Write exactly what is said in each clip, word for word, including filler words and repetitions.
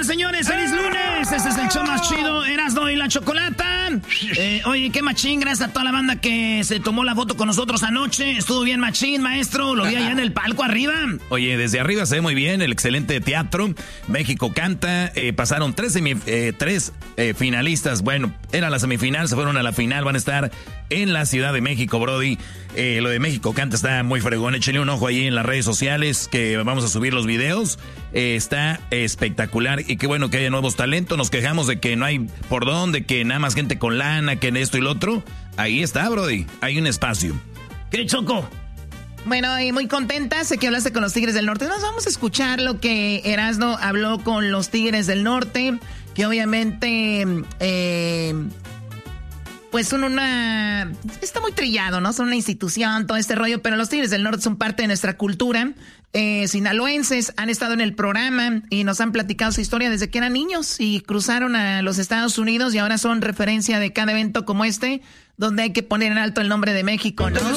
días, señores. ¡Feliz lunes! Este es el show más chido, Erasmo y la Chocolata. Eh, oye, qué machín, gracias a toda la banda que se tomó la foto con nosotros anoche. Estuvo bien machín, maestro. Lo vi allá en el palco arriba. Oye, desde arriba se ve muy bien el excelente teatro. México canta. Eh, pasaron tres, semi, eh, tres eh, finalistas. Bueno, era la semifinal, se fueron a la final. Van a estar en la Ciudad de México, Brody. Eh, lo de México canta está muy fregón. Échenle un ojo ahí en las redes sociales que vamos a subir los videos. Eh, está espectacular y qué bueno que haya nuevos talentos. Nos quejamos de que no hay por dónde, que nada más gente con lana, que en esto y lo otro. Ahí está, Brody. Hay un espacio. ¿Qué, Choco? Bueno, y muy contenta, sé que hablaste con los Tigres del Norte. Nos vamos a escuchar lo que Erasmo habló con los Tigres del Norte, que obviamente, eh, pues son una... Está muy trillado, ¿no? Son una institución, todo este rollo, pero los Tigres del Norte son parte de nuestra cultura. Eh, sinaloenses han estado en el programa y nos han platicado su historia desde que eran niños y cruzaron a los Estados Unidos y ahora son referencia de cada evento como este, donde hay que poner en alto el nombre de México, ¿no?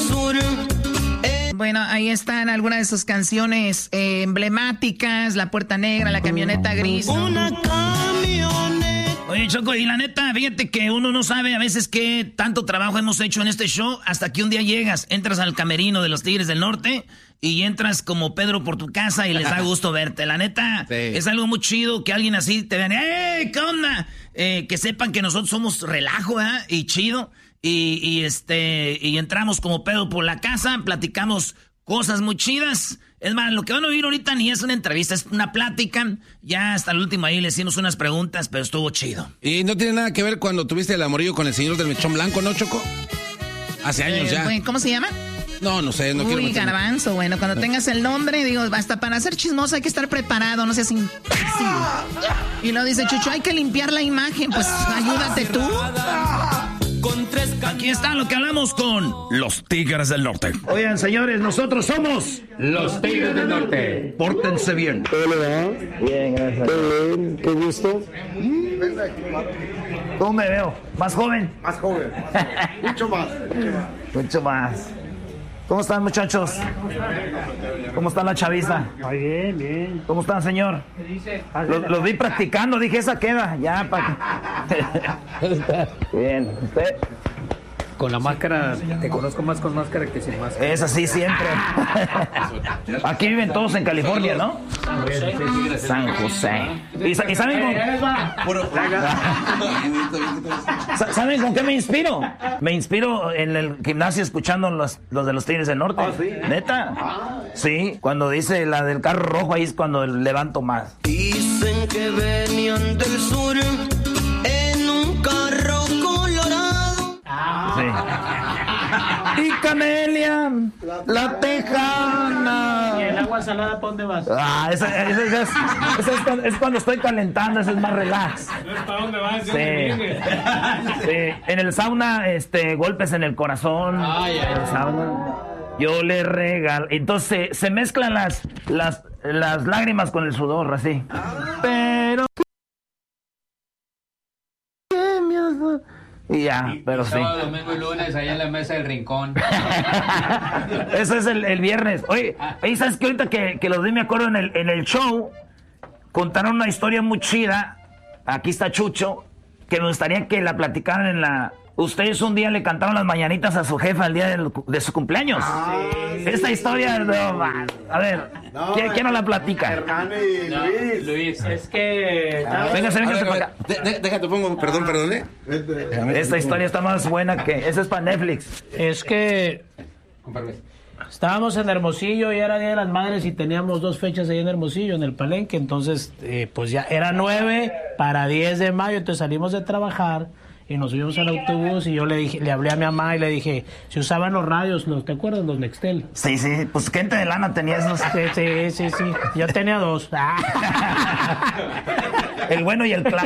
Bueno, ahí están algunas de sus canciones eh, emblemáticas, La Puerta Negra, La Camioneta Gris. Una camioneta. Oye, Choco, y la neta, fíjate que uno no sabe a veces qué tanto trabajo hemos hecho en este show hasta que un día llegas, entras al camerino de los Tigres del Norte y entras como Pedro por tu casa y les da gusto verte. La neta, sí. Es algo muy chido que alguien así te vean, ¡eh, qué onda! Eh, que sepan que nosotros somos relajo, ¿eh? Y chido. Y, y este y entramos como Pedro por la casa, platicamos cosas muy chidas. Es más, lo que van a oír ahorita ni es una entrevista, es una plática. Ya hasta el último ahí le hicimos unas preguntas, pero estuvo chido. Y no tiene nada que ver cuando tuviste el amorío con el señor del mechón blanco, ¿no, Choco? Hace años eh, ya. ¿Cómo se llama? No, no sé, no Uy, quiero meterme. Garbanzo, bueno, cuando tengas el nombre, digo, hasta para ser chismoso hay que estar preparado, no seas imbécil. Y luego dice Chucho, hay que limpiar la imagen, pues ayúdate tú. Aquí está lo que hablamos con los Tigres del Norte. Oigan, señores, nosotros somos los Tigres del Norte. Pórtense bien. Hola. Bien, gracias. Qué bien, qué gusto. ¿Cómo me veo? ¿Más joven? Más joven. Mucho más. Mucho más. ¿Cómo están, muchachos? ¿Cómo está la chaviza? Muy bien, bien. ¿Cómo están, señor? Los lo vi practicando, dije, esa queda. Ya, para bien. ¿Usted? Con la máscara, te conozco más con máscara que sin máscara. Es así siempre. Aquí viven todos en California, ¿no? San José. ¿Y, y saben con... ¿Saben con qué me inspiro? Me inspiro en el gimnasio escuchando los, los de los Tigres del Norte. ¿Ah, sí? ¿Neta? Sí, cuando dice la del carro rojo, ahí es cuando levanto más. Dicen que venían del sur en un carro colorado. Sí. Y Camelia, la, la tejana. ¿Y el agua salada para dónde vas? Ah, esa, esa, esa, es, esa es, cuando, es cuando estoy calentando, eso es más relax. ¿Para dónde vas? Sí. Sí. En el sauna, este, golpes en el corazón. Ay, ay, en el sauna. Yo le regalo. Entonces se mezclan las, las, las lágrimas con el sudor, así. Pero... Y ya, y, pero y sí. Sábado, domingo y lunes, allá en la mesa del rincón. Eso es el, el viernes. Oye, ¿y sabes que ahorita que, que los vi, me acuerdo en el, en el show, contaron una historia muy chida. Aquí está Chucho, que me gustaría que la platicaran en la... Ustedes un día le cantaron las mañanitas a su jefa el día de, de su cumpleaños. Ah, sí, Esta historia, no, a ver, no, ¿quién, ¿quién nos la platica? Hernán y no, Luis. Luis, es que... Ah, véngase, véngase para acá. De, de, déjate, pongo, perdón, perdón, ¿eh? Esta historia está más buena que... Esa es para Netflix. Es que... Estábamos en Hermosillo y era Día de las Madres y teníamos dos fechas ahí en Hermosillo, en el Palenque. Entonces, eh, pues ya era nueve para diez de mayo, entonces salimos de trabajar y nos subimos al autobús y yo le dije, le hablé a mi mamá y le dije, si usaban los radios, los, ¿te acuerdas? Los Nextel. Sí, sí, pues gente de lana tenía esos. Sí, sí, sí, sí. Yo tenía dos. El bueno y el claro.